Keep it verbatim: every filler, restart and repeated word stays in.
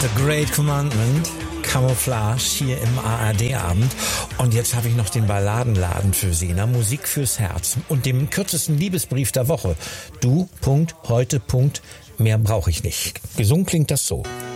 The Great Commandment, Camouflage hier im A R D-Abend. Und jetzt habe ich noch den Balladenladen für Sie, na, Musik fürs Herz und dem kürzesten Liebesbrief der Woche. Du, Punkt, heute, Punkt, mehr brauche ich nicht. Gesungen klingt das so.